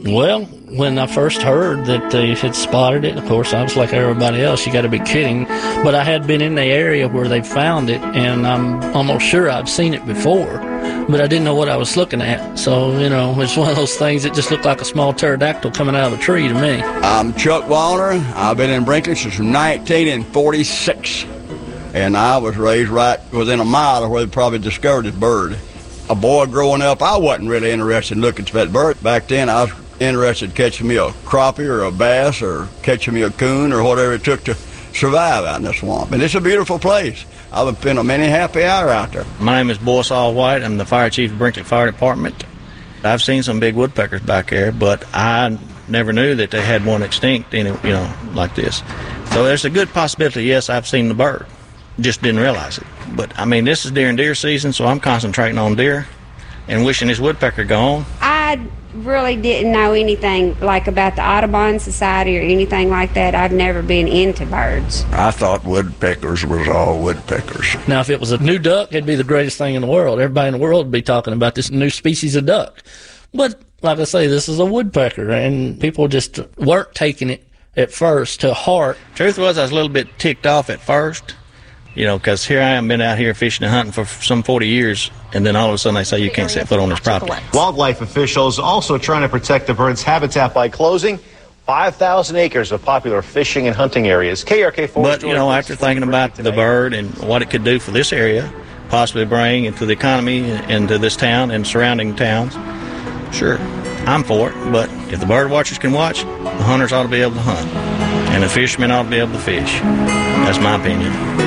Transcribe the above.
Well, when I first heard that they had spotted it, of course, I was like everybody else, you got to be kidding. But I had been in the area where they found it, and I'm almost sure I've seen it before, but I didn't know what I was looking at. So, it's one of those things that just looked like a small pterodactyl coming out of a tree to me. I'm Chuck Walner. I've been in Brinkley since 1946, and I was raised right within a mile of where they probably discovered this bird. A boy growing up, I wasn't really interested in looking for that bird. Back then, I was interested in catching me a crappie or a bass or catching me a coon or whatever it took to survive out in the swamp. And it's a beautiful place. I've spent a many happy hour out there. My name is Boysaw White. I'm the fire chief of Brinkley Fire Department. I've seen some big woodpeckers back there, but I never knew that they had one extinct, like this. So there's a good possibility, yes, I've seen the bird. Just didn't realize it. But, this is during deer season, so I'm concentrating on deer and wishing this woodpecker gone. I really didn't know anything about the Audubon Society or anything like that. I've never been into birds. I thought woodpeckers was all woodpeckers. Now, if it was a new duck, it'd be the greatest thing in the world. Everybody in the world would be talking about this new species of duck. But, like I say, this is a woodpecker, and people just weren't taking it at first to heart. Truth was, I was a little bit ticked off at first, because here I am, been out here fishing and hunting for some 40 years, and then all of a sudden they say you can't set foot on this property. Wildlife officials also trying to protect the bird's habitat by closing 5,000 acres of popular fishing and hunting areas. KRK4. But, after thinking about the bird and what it could do for this area, possibly bring into the economy, into this town and surrounding towns, sure, I'm for it. But if the bird watchers can watch, the hunters ought to be able to hunt, and the fishermen ought to be able to fish. That's my opinion.